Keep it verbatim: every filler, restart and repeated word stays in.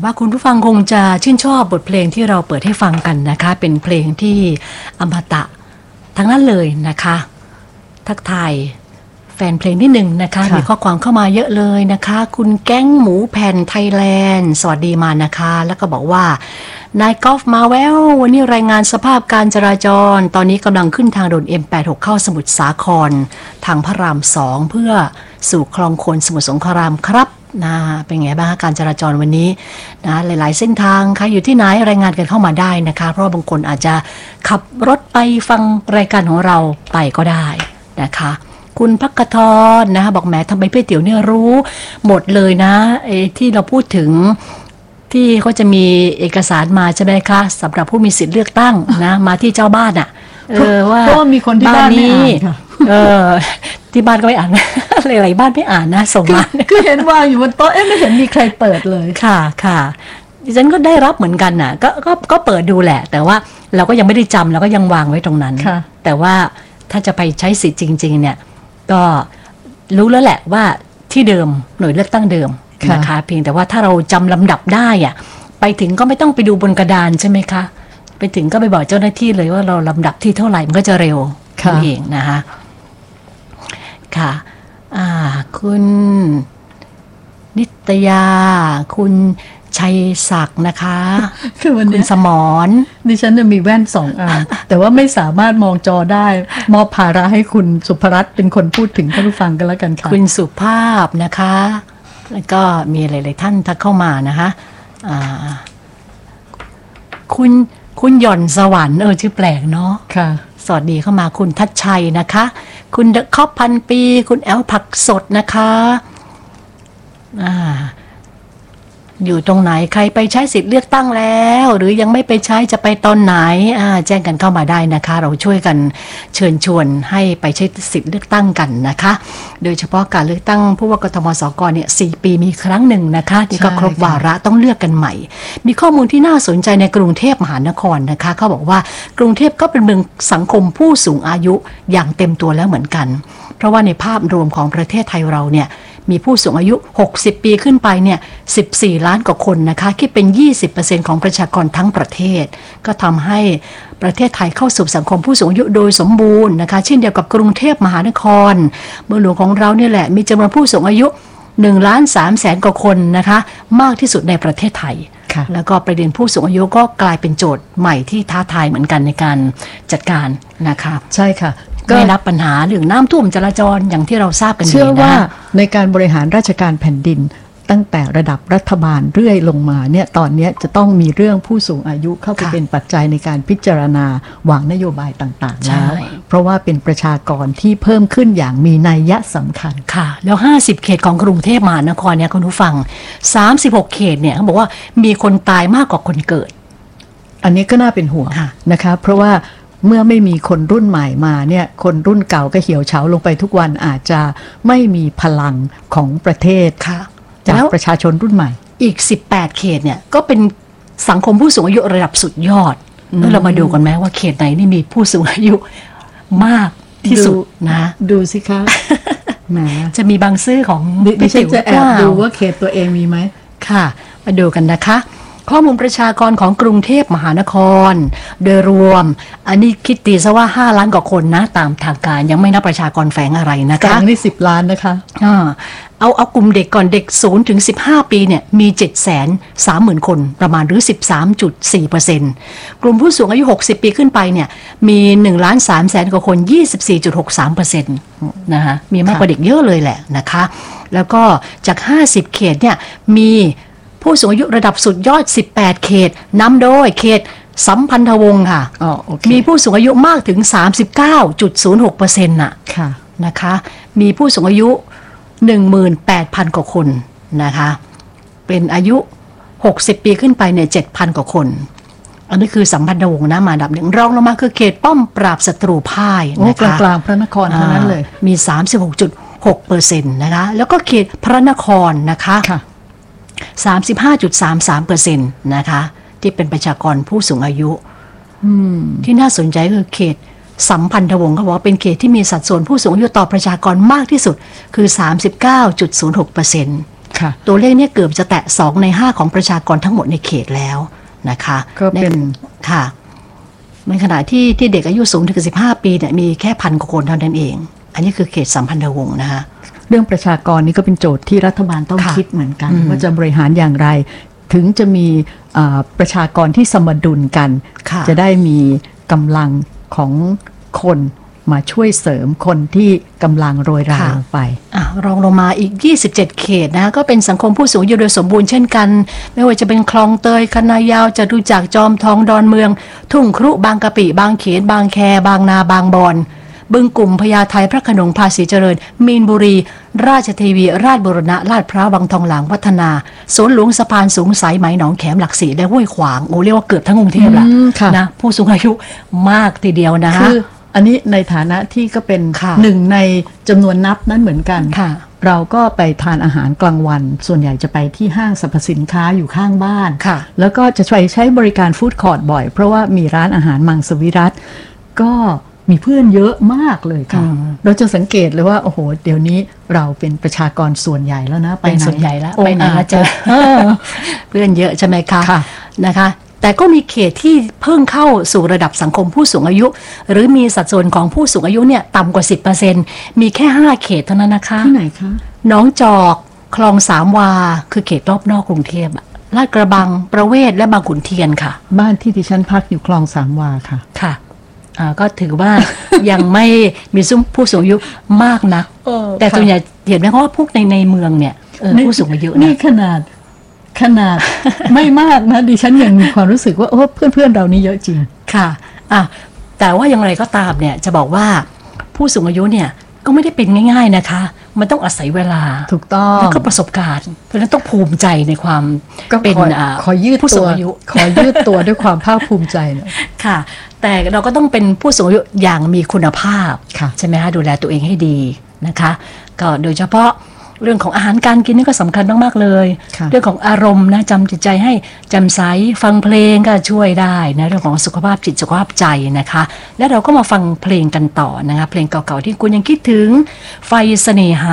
ว่าคุณผู้ฟังคงจะชื่นชอบบทเพลงที่เราเปิดให้ฟังกันนะคะเป็นเพลงที่อมตะทั้งนั้นเลยนะคะทักทายแฟนเพลงนิดหนึ่งนะคะมีข้อความเข้ามาเยอะเลยนะคะคุณแก๊งหมูแผ่นไทยแลนด์สวัสดีมานะคะแล้วก็บอกว่านายกอล์ฟมาแวววันนี้รายงานสภาพการจราจรตอนนี้กำลังขึ้นทางด่วน เอ็ม แปดสิบหก เข้าสมุทรสาครทางพระรามสองเพื่อสู่คลองคนสมุทรสงครามครับนะเป็นไงบ้างการจราจรวันนี้นะหลายๆเส้นทางใครอยู่ที่ไหนรายงานกันเข้ามาได้นะคะเพราะบางคนอาจจะขับรถไปฟังรายการของเราไปก็ได้นะคะคุณพักทรนะคะบอกแหมทำไมพี่เตี๋ยวเนี่ยรู้หมดเลยนะไอ้ที่เราพูดถึงที่เขาจะมีเอกสารมาใช่ไหมคะสำหรับผู้มีสิทธิ์เลือกตั้งนะมาที่เจ้าบ้านอ่ะเออว่าเพราะว่ามีคนที่บ้านไม่อ่านค่ะเออที่บ้านก็ไม่อ่านหลายๆบ้านไม่อ่านนะส่งมาคือเห็นวางอยู่บนโต๊ะเอ๊ะไม่เห็นมีใครเปิดเลยค่ะค่ะดิฉันก็ได้รับเหมือนกันน่ะก็ก็ก็เปิดดูแหละแต่ว่าเราก็ยังไม่ได้จำเราก็ยังวางไว้ตรงนั้นแต่ว่าถ้าจะไปใช้สิทธิ์จริงๆเนี่ยก็รู้แล้วแหละว่าที่เดิมหน่วยเลือกตั้งเดิมนะคะเพียงแต่ว่าถ้าเราจำลำดับได้อะไปถึงก็ไม่ต้องไปดูบนกระดานใช่ไหมคะไปถึงก็ไปบอกเจ้าหน้าที่เลยว่าเราลำดับที่เท่าไหร่มันก็จะเร็วเองนะคะค่ะอ่าคุณนิตยาคุณชัยศักดิ์นะคะคือวันนี้คุณสมรดิฉันจะมีแว่นสองอันแต่ว่าไม่สามารถมองจอได้มอบภาระให้คุณสุภรัตน์เป็นคนพูดถึงท่านผู้ฟังกันแล้วกันค่ะคุณสุภาพนะคะแล้วก็มีหลายๆท่านทักเข้ามานะคะอ่าคุณคุณหย่อนสวรรค์เออชื่อแปลกเนาะค่ะสวัสดีเข้ามาคุณทัชชัยนะคะคุณเดอะคอปพันปีคุณแอลผักสดนะคะอ่าอยู่ตรงไหนใครไปใช้สิทธิ์เลือกตั้งแล้วหรือยังไม่ไปใช้จะไปตอนไหนอ่าแจ้งกันเข้ามาได้นะคะเราช่วยกันเชิญชวนให้ไปใช้สิทธิ์เลือกตั้งกันนะคะโดยเฉพาะการเลือกตั้งผู้ว่ากทมสกเนี่ยสี่ปีมีครั้งหนึ่งนะคะที่ก็ครบวาระต้องเลือกกันใหม่มีข้อมูลที่น่าสนใจในกรุงเทพมหานครนะคะเขาบอกว่ากรุงเทพก็เป็นเมืองสังคมผู้สูงอายุอย่างเต็มตัวแล้วเหมือนกันเพราะว่าในภาพรวมของประเทศไทยเราเนี่ยมีผู้สูงอายุหกสิบปีขึ้นไปเนี่ยสิบสี่ล้านกว่าคนนะคะคิดเป็น ยี่สิบเปอร์เซ็นต์ ของประชากรทั้งประเทศก็ทำให้ประเทศไทยเข้าสู่สังคมผู้สูงอายุโดยสมบูรณ์นะคะเช่นเดียวกับกรุงเทพมหานครเมืองหลวงของเราเนี่ยแหละมีจำนวนผู้สูงอายุหนึ่งล้านสามแสนกว่าคนนะคะมากที่สุดในประเทศไทยแล้วก็ประเด็นผู้สูงอายุก็กลายเป็นโจทย์ใหม่ที่ท้าทายเหมือนกันในการจัดการนะคะใช่ค่ะไม่นับปัญหาเรื่องน้ำท่วมจราจรอย่างที่เราทราบกันดีนะเชื่อว่าในการบริหารราชการแผ่นดินตั้งแต่ระดับรัฐบาลเรื่อยลงมาเนี่ยตอนนี้จะต้องมีเรื่องผู้สูงอายุเข้าไปเป็นปัจจัยในการพิจารณาวางนโยบายต่างๆแล้วเพราะว่าเป็นประชากรที่เพิ่มขึ้นอย่างมีนัยยะสำคัญค่ะแล้วห้าสิบเขตของกรุงเทพมหานครเนี่ยคุณผู้ฟังสามสิบหกเขตเนี่ยเขาบอกว่ามีคนตายมากกว่าคนเกิดอันนี้ก็น่าเป็นห่วงนะคะเพราะว่าเมื่อไม่มีคนรุ่นใหม่มาเนี่ยคนรุ่นเก่าก็เหี่ยวเฉาลงไปทุกวันอาจจะไม่มีพลังของประเทศจากประชาชนรุ่นใหม่อีกสิบแปดเขตเนี่ยก็เป็นสังคมผู้สูงอายุระดับสุดยอดแล้วเรามาดูกันไหมว่าเขตไหนนี่มีผู้สูงอายุมากที่สุดนะดูสิคะแหมจะมีบางซื่อของดิฉันจะแอบดูว่าเขตตัวเองมีไหมค่ะมาดูกันนะคะข้อมูลประชากรของกรุงเทพมหานครโดยรวมอันนี้คิดตีซะว่าห้าล้านกว่าคนนะตามทางการยังไม่นับประชากรแฝงอะไรนะคะกลางนี่สิบล้านนะคะอ่าเอาเอากลุ่มเด็กก่อนเด็กศูนย์ถึงสิบห้าปีเนี่ยมี เจ็ดแสนสามหมื่น คนประมาณหรือ สิบสามจุดสี่เปอร์เซ็นต์ กลุ่มผู้สูงอายุหกสิบปีขึ้นไปเนี่ยมีหนึ่งล้านสามแสนกว่าคน ยี่สิบสี่จุดหกสามเปอร์เซ็นต์ นะคะมีมากกว่าเด็กเยอะเลยแหละนะคะแล้วก็จากห้าสิบเขตเนี่ยมีผู้สูงอายุระดับสุดยอดสิบแปดเขตนำโดยเขตสัมพันธวงศ์ค่ะ oh, okay. มีผู้สูงอายุมากถึง สามสิบเก้าจุดศูนย์หกเปอร์เซ็นต์ น่ะนะคะมีผู้สูงอายุ หนึ่งหมื่นแปดพัน กว่าคนนะคะเป็นอายุหกสิบปีขึ้นไปเนี่ย เจ็ดพัน กว่าคนอันนี้คือสัมพันธวงศ์นะมาอันดับหนึ่งรองลงมาคือเขตป้อมปราบศัตรูพ่ายนะคะกลางๆพระนครเท่านั้นเลยมี สามสิบหกจุดหกเปอร์เซ็นต์ นะคะแล้วก็เขตพระนครนะคะสามสิบห้าจุดสามสามเปอร์เซ็นต์ นะคะที่เป็นประชากรผู้สูงอายุที่น่าสนใจคือเขตสัมพันธวงศ์เขาบอกว่าเป็นเขตที่มีสัดส่วนผู้สูงอายุต่อประชากรมากที่สุดคือ สามสิบเก้าจุดศูนย์หกเปอร์เซ็นต์ค่ะตัวเลขเนี่ยเกือบจะแตะสองในห้าของประชากรทั้งหมดในเขตแล้วนะคะก็เป็นค่ะในขณะที่ที่เด็กอายุสูงถึงสิบห้าปีเนี่ยมีแค่พันกว่าคนเท่านั้นเอง อันนี้คือเขตสัมพันธวงศ์นะคะเรื่องประชากรนี่ก็เป็นโจทย์ที่รัฐบาลต้องค่ะคิดเหมือนกันอืมว่าจะบริหารอย่างไร ถึงจะมีอ่าประชากรที่สมดุลกันค่ะจะได้มีกำลังของคนมาช่วยเสริมคนที่กำลังโรยราค่ะลงไปอ่ะรองลงมาอีกยี่สิบเจ็ดเขตนะคะก็เป็นสังคมผู้สูงอายุโดยสมบูรณ์เช่นกัน ไม่ว่าจะเป็นคลองเตยคณะยาวจตุจักรจอมทองดอนเมือง ทุ่งครุบางกะปิบางเขนบางแคบางนาบางบอนบึงกลุ่มพญาไทพระโขนงภาษีเจริญ มีนบุรี ราชเทวี ราชบุรณะลาดพร้าววังทองหลางวัฒนาสวนหลวงสะพานสูงสายไหมหนองแขมหลักสี่และห้วยขวางโอ้เรียกว่าเกือบทั้งกรุงเทพละอืมค่ะนะผู้สูงอายุมากทีเดียวนะคะคืออันนี้ในฐานะที่ก็เป็นค่ะหนึ่งในจำนวนนับนั้นเหมือนกันค่ะเราก็ไปทานอาหารกลางวัน ส่วนใหญ่จะไปที่ห้างสรรพสินค้าอยู่ข้างบ้านค่ะแล้วก็จะใช้ใช้บริการฟู้ดคอร์ทบ่อย เพราะว่ามีร้านอาหารมังสวิรัตก็มีเพื่อนเยอะมากเลยค่ะอืมเราจะสังเกตเลยว่าโอ้โหเดี๋ยวนี้เราเป็นประชากรส่วนใหญ่แล้วนะไปเป็นไหนส่วนใหญ่แล้วองไปค์ไหนอามาจเจอเออเพื่อนเยอะใช่ไหมคะค่ะนะคะ แต่ก็มีเขตที่เพิ่งเข้าสู่ระดับสังคมผู้สูงอายุ หรือมีสัดส่วนของผู้สูงอายุเนี่ยต่ำกว่า สิบเปอร์เซ็นต์ มีแค่ห้าเขตเท่านั้นนะคะที่ไหนคะหนองจอกคลองสามวา คือเขตรอบนอกกรุงเทพอะลาดกระบังประเวศและบางขุนเทียนค่ะบ้านที่ดิฉันพักอยู่คลองสามวาค่ะค่ะอ่าก็ถือว่า ยังไม่มีซุ้มผู้สูงอายุมากนักเออแต่ค่ะส่วนใหญ่เห็นไหมคะว่าพวกในในเมืองเนี่ยเออผู้สูงอายุนี่นะขนาดขนาด ไม่มากนะดิฉันยังมีความรู้สึกว่าโอ้เพื่อนเพื่อนๆเรานี่เยอะจริงค่ะอ่ะ แต่ว่าอย่างไรก็ตามเนี่ยจะบอกว่าผู้สูงอายุเนี่ยก็ไม่ได้เป็นง่ายๆนะคะ มันต้องอาศัยเวลาถูกต้องแล้วก็ประสบการณ์ เพราะฉะนั้นต้องภูมิใจในความก็เป็นขออ่าขอยืดผู้สูตังวอายุขอยืดตัวด้วยความภาคภูมิใจหน่อยค่ะ แต่เราก็ต้องเป็นผู้สูงอายุอย่างมีคุณภาพค่ะใช่ไหมคะดูแลตัวเองให้ดีนะคะ ก็โดยเฉพาะเรื่องของอาหารการกินนี่ก็สำคัญมากๆเลยค่ะเรื่องของอารมณ์นะจำจิตใจให้แจ่มใสฟังเพลงก็ช่วยได้นะเรื่องของสุขภาพจิตสุขภาพใจนะคะ และเราก็มาฟังเพลงกันต่อนะคะเพลงเก่าๆที่คุณยังคิดถึงไฟเสน่หา